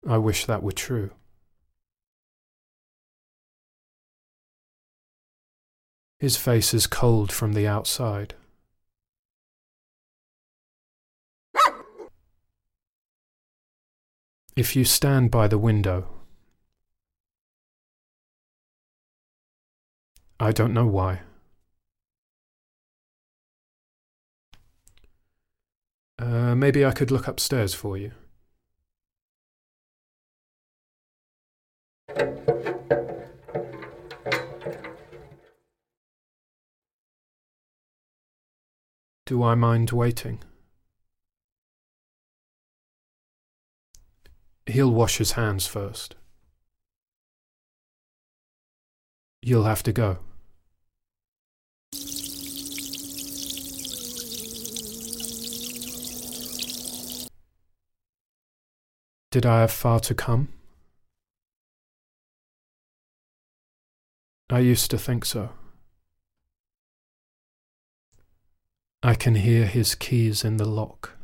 I wish that were true. His face is cold from the outside. If you stand by the window, I don't know why. Maybe I could look upstairs for you. Do I mind waiting? He'll wash his hands first. You'll have to go. Did I have far to come? I used to think so. I can hear his keys in the lock.